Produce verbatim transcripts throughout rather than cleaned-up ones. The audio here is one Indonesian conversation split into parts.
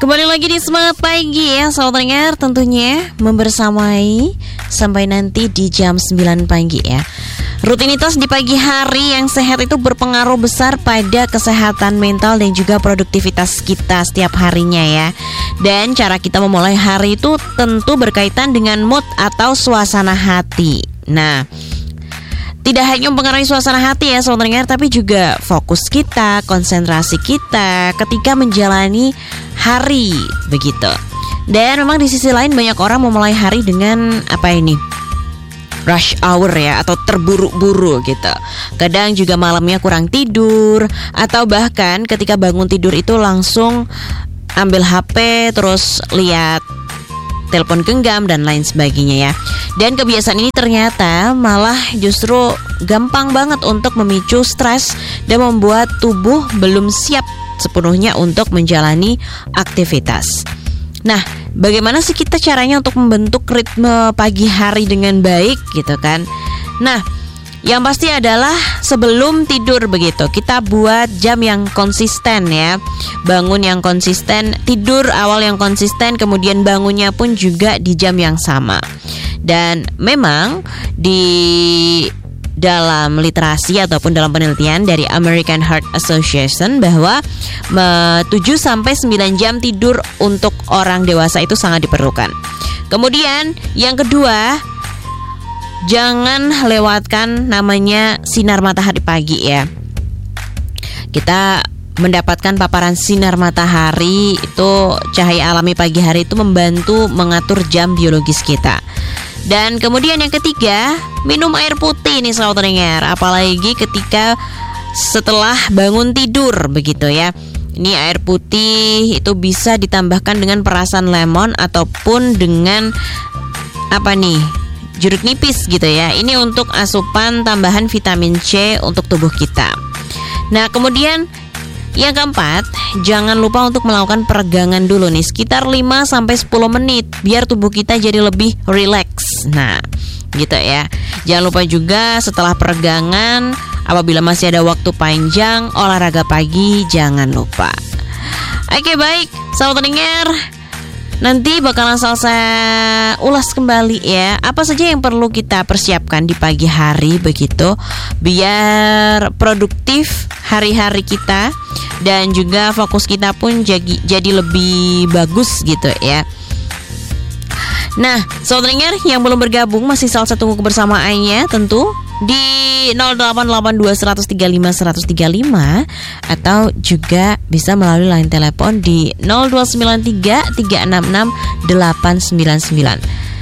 Kembali lagi di Semangat Pagi ya sahabat pendengar, tentunya membersamai sampai nanti di jam sembilan pagi ya. Rutinitas di pagi hari yang sehat itu berpengaruh besar pada kesehatan mental dan juga produktivitas kita setiap harinya ya. Dan cara kita memulai hari itu tentu berkaitan dengan mood atau suasana hati. Nah, tidak hanya mempengaruhi suasana hati ya sahabat pendengar, tapi juga fokus kita, konsentrasi kita ketika menjalani hari begitu. Dan memang di sisi lain banyak orang memulai hari dengan apa ini? rush hour ya, atau terburu-buru gitu. Kadang juga malamnya kurang tidur, atau bahkan ketika bangun tidur itu langsung ambil H P terus lihat telepon genggam dan lain sebagainya ya. Dan kebiasaan ini ternyata malah justru gampang banget untuk memicu stres dan membuat tubuh belum siap sepenuhnya untuk menjalani aktivitas. Nah, bagaimana sih kita caranya untuk membentuk ritme pagi hari dengan baik gitu kan? Nah, yang pasti adalah sebelum tidur begitu, kita buat jam yang konsisten ya. Bangun yang konsisten, tidur awal yang konsisten, kemudian bangunnya pun juga di jam yang sama. Dan memang di dalam literasi ataupun dalam penelitian dari American Heart Association bahwa tujuh sampai sembilan jam tidur untuk orang dewasa itu sangat diperlukan. Kemudian yang kedua, jangan lewatkan namanya sinar matahari pagi ya. Kita mendapatkan paparan sinar matahari itu, cahaya alami pagi hari itu membantu mengatur jam biologis kita. Dan kemudian yang ketiga, minum air putih nih sahabat pendengar, apalagi ketika setelah bangun tidur begitu ya. Ini air putih itu bisa ditambahkan dengan perasan lemon ataupun dengan apa nih? jeruk nipis gitu ya. Ini untuk asupan tambahan vitamin C untuk tubuh kita. Nah, kemudian yang keempat, jangan lupa untuk melakukan peregangan dulu nih sekitar lima sampai sepuluh menit biar tubuh kita jadi lebih rileks. Nah, gitu ya. Jangan lupa juga setelah peregangan, apabila masih ada waktu panjang, olahraga pagi jangan lupa. Oke, baik, sahabat pendengar, nanti bakalan saya ulas kembali ya, apa saja yang perlu kita persiapkan di pagi hari begitu, biar produktif hari-hari kita dan juga fokus kita pun jadi, jadi lebih bagus gitu ya. Nah, sahabat pendengar yang belum bergabung masih salah satu kebersamaannya tentu di nol delapan delapan dua satu tiga lima satu tiga lima atau juga bisa melalui line telepon di nol dua sembilan tiga tiga enam enam delapan sembilan sembilan.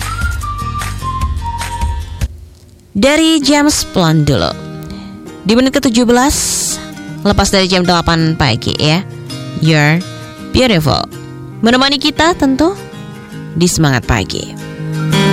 Dari jam sepuluh dulu. Di menit ke tujuh belas lepas dari jam delapan pagi ya. You're beautiful. Menemani kita tentu di Semangat Pagi.